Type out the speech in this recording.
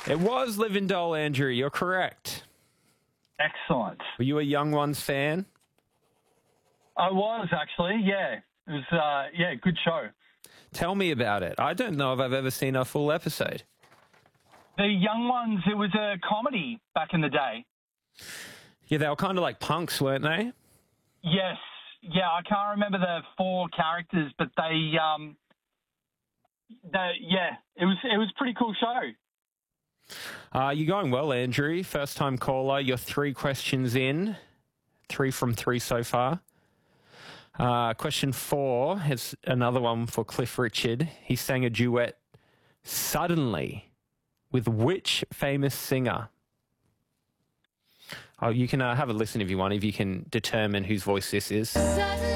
It was Living Doll, Andrew. You're correct. Excellent. Were you a Young Ones fan? I was, actually, yeah. It was, good show. Tell me about it. I don't know if I've ever seen a full episode. The Young Ones, it was a comedy back in the day. Yeah, they were kind of like punks, weren't they? Yes. Yeah, I can't remember the 4 characters, but it was a pretty cool show. You're going well, Andrew. First time caller. You're 3 questions in. 3 from 3 so far. Question 4 is another one for Cliff Richard. He sang a duet, Suddenly, with which famous singer? Oh, you can have a listen if you want, if you can determine whose voice this is.